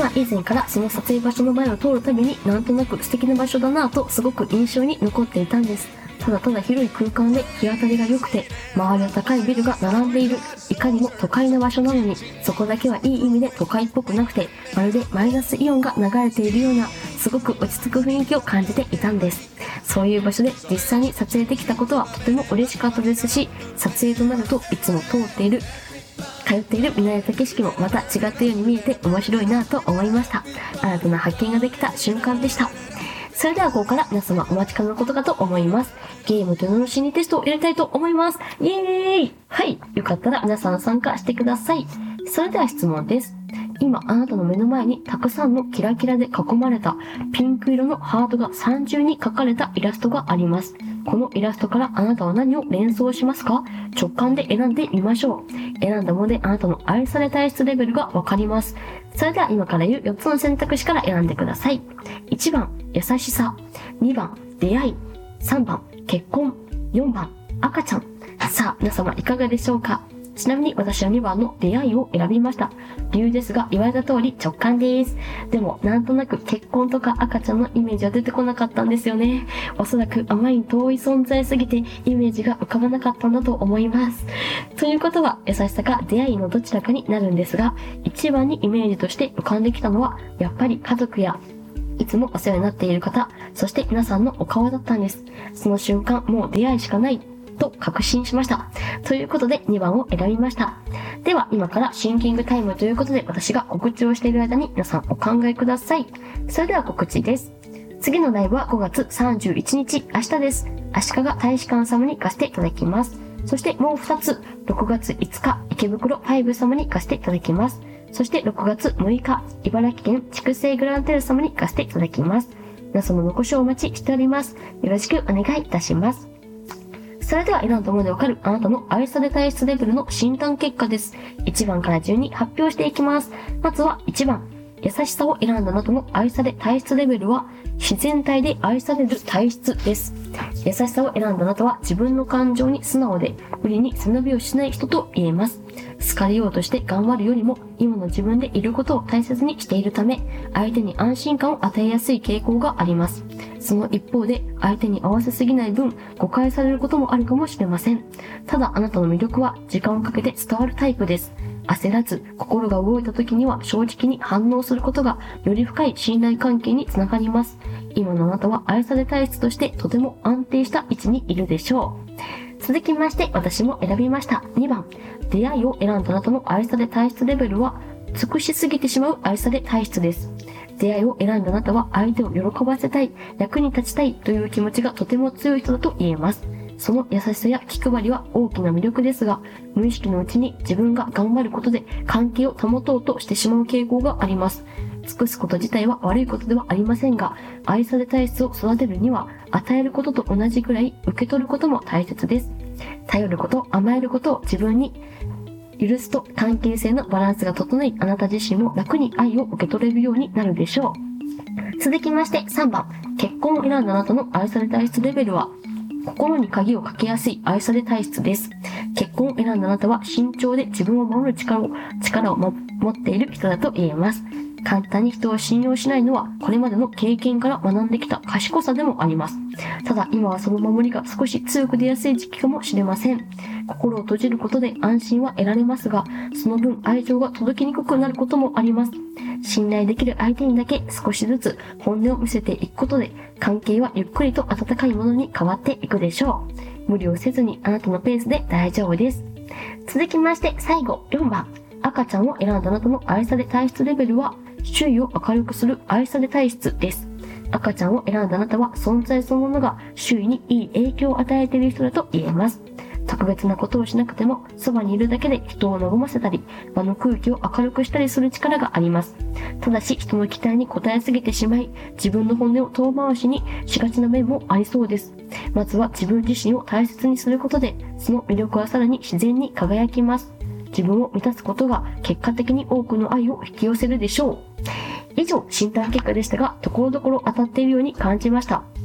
は以前からその撮影場所の前を通るたびになんとなく素敵な場所だなぁとすごく印象に残っていたんです。ただただ広い空間で日当たりが良くて、周りは高いビルが並んでいる、いかにも都会な場所なのに、そこだけはいい意味で都会っぽくなくて、まるでマイナスイオンが流れているような、すごく落ち着く雰囲気を感じていたんです。そういう場所で実際に撮影できたことはとても嬉しかったですし、撮影となるといつも通っている見慣れた景色もまた違ったように見えて面白いなと思いました。新たな発見ができた瞬間でした。それではここから皆様お待ちかねのことかと思います。ゲームというのの心理テストをやりたいと思います。イエーイ！はい。よかったら皆さん参加してください。それでは質問です。今あなたの目の前にたくさんのキラキラで囲まれたピンク色のハートが三重に描かれたイラストがあります。このイラストからあなたは何を連想しますか？直感で選んでみましょう。選んだものであなたの愛され体質レベルがわかります。それでは今から言う4つの選択肢から選んでください。1番、優しさ。2番、出会い。3番、結婚。4番、赤ちゃん。さあ、皆様いかがでしょうか？ちなみに私は2番の出会いを選びました。理由ですが言われた通り直感です。でもなんとなく結婚とか赤ちゃんのイメージは出てこなかったんですよね。おそらくあまりに遠い存在すぎてイメージが浮かばなかったんだと思います。ということは優しさか出会いのどちらかになるんですが、一番にイメージとして浮かんできたのはやっぱり家族やいつもお世話になっている方、そして皆さんのお顔だったんです。その瞬間もう出会いしかないと確信しました。ということで2番を選びました。では今からシンキングタイムということで私が告知をしている間に皆さんお考えください。それでは告知です。次のライブは5月31日明日です。足利大使館様に行かせていただきます。そしてもう2つ、6月5日池袋5様に行かせていただきます。そして6月6日茨城県筑西グランテル様に行かせていただきます。皆様のご視聴お待ちしております。よろしくお願いいたします。それでは選んだものでわかるあなたの愛され体質レベルの診断結果です。1番から順に発表していきます。まずは1番。優しさを選んだあなたの愛され体質レベルは自然体で愛される体質です。優しさを選んだあなたは自分の感情に素直で無理に背伸びをしない人と言えます。好かれようとして頑張るよりも今の自分でいることを大切にしているため、相手に安心感を与えやすい傾向があります。その一方で相手に合わせすぎない分誤解されることもあるかもしれません。ただあなたの魅力は時間をかけて伝わるタイプです。焦らず心が動いた時には正直に反応することがより深い信頼関係につながります。今のあなたは愛され体質としてとても安定した位置にいるでしょう。続きまして私も選びました2番。出会いを選んだあなたの愛され体質レベルは尽くしすぎてしまう愛され体質です。出会いを選んだあなたは相手を喜ばせたい、役に立ちたいという気持ちがとても強い人だと言えます。その優しさや気配りは大きな魅力ですが、無意識のうちに自分が頑張ることで関係を保とうとしてしまう傾向があります。尽くすこと自体は悪いことではありませんが、愛され体質を育てるには与えることと同じくらい受け取ることも大切です。頼ること、甘えることを自分に許すと関係性のバランスが整い、あなた自身も楽に愛を受け取れるようになるでしょう。続きまして3番。結婚を選んだあなたの愛され体質レベルは心に鍵をかけやすい愛され体質です。結婚を選んだあなたは慎重で自分を守る力を持っている人だと言えます。簡単に人を信用しないのはこれまでの経験から学んできた賢さでもあります。ただ今はその守りが少し強く出やすい時期かもしれません。心を閉じることで安心は得られますが、その分愛情が届きにくくなることもあります。信頼できる相手にだけ少しずつ本音を見せていくことで、関係はゆっくりと温かいものに変わっていくでしょう。無理をせずにあなたのペースで大丈夫です。続きまして最後4番。赤ちゃんを選んだあなたの愛され体質レベルは周囲を明るくする愛され体質です。赤ちゃんを選んだあなたは存在そのものが周囲にいい影響を与えている人だと言えます。特別なことをしなくてもそばにいるだけで人を和ませたり場の空気を明るくしたりする力があります。ただし人の期待に応えすぎてしまい自分の本音を遠回しにしがちな面もありそうです。まずは自分自身を大切にすることでその魅力はさらに自然に輝きます。自分を満たすことが結果的に多くの愛を引き寄せるでしょう。以上診断結果でしたがところどころ当たっているように感じました。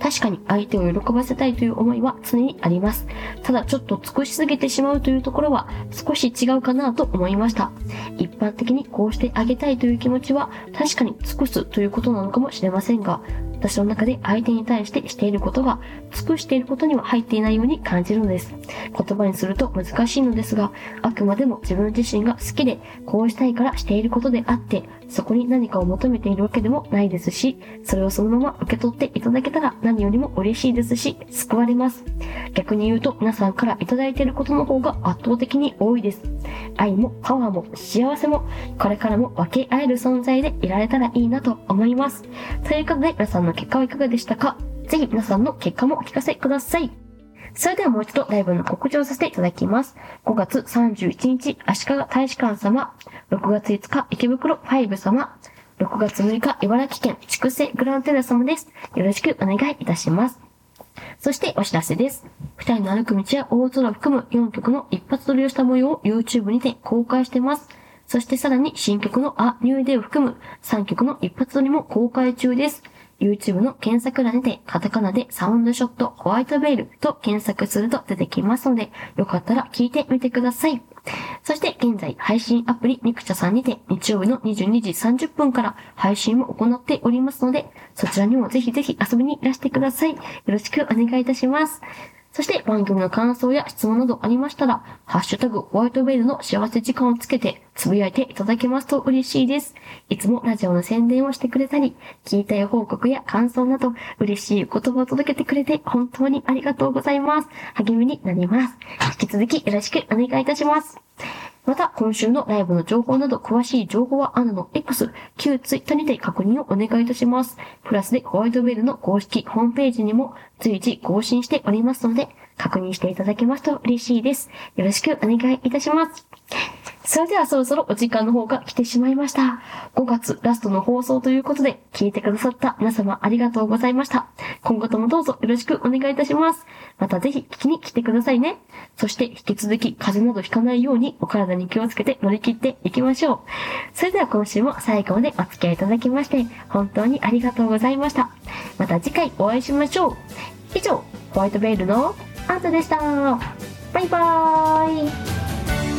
確かに相手を喜ばせたいという思いは常にあります。ただちょっと尽くしすぎてしまうというところは少し違うかなと思いました。一般的にこうしてあげたいという気持ちは確かに尽くすということなのかもしれませんが、私の中で相手に対してしていることが尽くしていることには入っていないように感じるのです。言葉にすると難しいのですが、あくまでも自分自身が好きでこうしたいからしていることであって、そこに何かを求めているわけでもないですし、それをそのまま受け取っていただけたら何よりも嬉しいですし、救われます。逆に言うと皆さんからいただいていることの方が圧倒的に多いです。愛もパワーも幸せもこれからも分け合える存在でいられたらいいなと思います。ということで皆さんの結果はいかがでしたか？ぜひ皆さんの結果もお聞かせください。それではもう一度ライブの告知をさせていただきます。5月31日、足利大使館様。6月5日、池袋5様。6月6日、茨城県筑西グランテラ様です。よろしくお願いいたします。そしてお知らせです。二人の歩く道や大空を含む4曲の一発撮りをした模様を YouTube にて公開してます。そしてさらに新曲のA New Dayを含む3曲の一発撮りも公開中です。YouTube の検索欄にてカタカナでサウンドショットホワイトベールと検索すると出てきますので、よかったら聞いてみてください。そして現在配信アプリミクチャさんにて日曜日の22時30分から配信を行っておりますので、そちらにもぜひぜひ遊びにいらしてください。よろしくお願いいたします。そして番組の感想や質問などありましたら、ハッシュタグホワイトベールの幸せ時間をつけてつぶやいていただけますと嬉しいです。いつもラジオの宣伝をしてくれたり、聞いたよ報告や感想など嬉しい言葉を届けてくれて本当にありがとうございます。励みになります。引き続きよろしくお願いいたします。また、今週のライブの情報など詳しい情報はアナの X、旧ツイッターにて確認をお願いいたします。プラスでホワイトベールの公式ホームページにも随時更新しておりますので、確認していただけますと嬉しいです。よろしくお願いいたします。それではそろそろお時間の方が来てしまいました。5月ラストの放送ということで、聞いてくださった皆様ありがとうございました。今後ともどうぞよろしくお願いいたします。またぜひ聞きに来てくださいね。そして引き続き風邪などひかないようにお体に気をつけて乗り切っていきましょう。それでは今週も最後までお付き合いいただきまして本当にありがとうございました。また次回お会いしましょう。以上、ホワイトベールのアンタでした。バイバーイ。